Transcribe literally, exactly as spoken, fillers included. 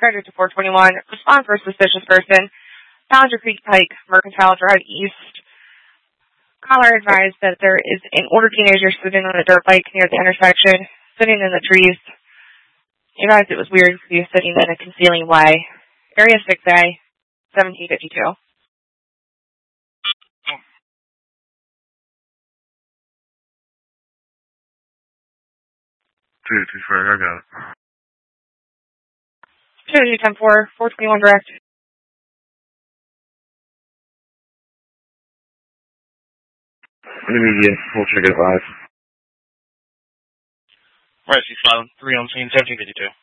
Credit to four twenty-one. Respond for a suspicious person. Ballinger Creek Pike, Mercantile Drive East. Caller advised that there is an older teenager sitting on a dirt bike near the intersection, sitting in the trees. He advised it was weird because he was sitting in a concealing way. Area six A, seventeen fifty-two. Two, two, four, I got it. two two ten four, four twenty-one direct. Intermediate, full check at five. Right, C five, three on scene, seventeen fifty-two.